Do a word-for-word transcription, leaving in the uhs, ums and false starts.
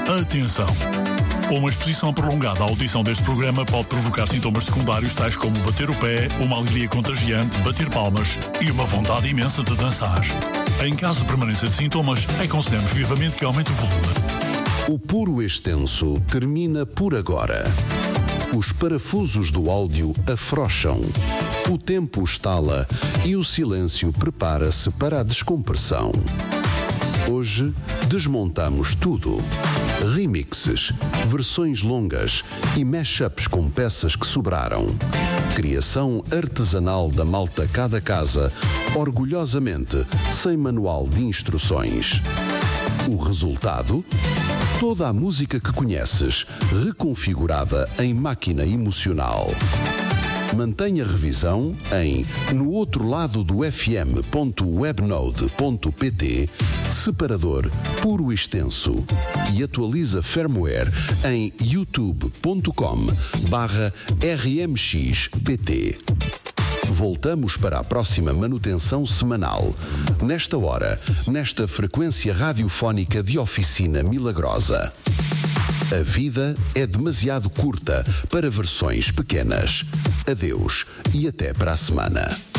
Atenção! Uma exposição prolongada à audição deste programa pode provocar sintomas secundários tais como bater o pé, uma alegria contagiante, bater palmas e uma vontade imensa de dançar. Em caso de permanência de sintomas, aconselhamos vivamente que aumente o volume. O puro extenso termina por agora. Os parafusos do áudio afrouxam. O tempo estala e o silêncio prepara-se para a descompressão. Hoje, desmontamos tudo. Remixes, versões longas e mashups com peças que sobraram. Criação artesanal da malta cada casa, orgulhosamente, sem manual de instruções. O resultado? Toda a música que conheces, reconfigurada em máquina emocional. Mantenha revisão em no outro lado do f m ponto webnode ponto p t, separador puro extenso, e atualiza firmware em youtube ponto com barra r m x p t. Voltamos para a próxima manutenção semanal. Nesta hora, nesta frequência radiofónica de Oficina Milagrosa. A vida é demasiado curta para versões pequenas. Adeus e até para a semana.